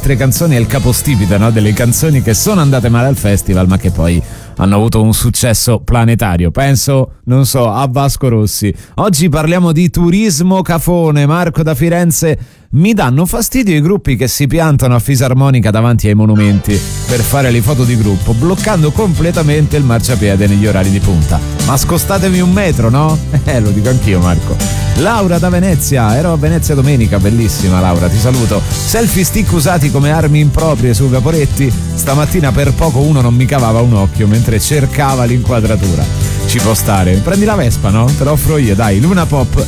altre canzoni è il capostipite, no? Delle canzoni che sono andate male al festival ma che poi hanno avuto un successo planetario. Penso, non so, a Vasco Rossi. Oggi parliamo di turismo cafone. Marco da Firenze: mi danno fastidio i gruppi che si piantano a fisarmonica davanti ai monumenti per fare le foto di gruppo, bloccando completamente il marciapiede negli orari di punta. Ma scostatevi 1 metro, no? Lo dico anch'io, Marco. Laura da Venezia: ero a Venezia domenica, bellissima Laura, ti saluto. Selfie stick usati come armi improprie su Vaporetti. Stamattina per poco uno non mi cavava un occhio mentre cercava l'inquadratura. Ci può stare. Prendi la Vespa, no? Te la offro io, dai. Luna Pop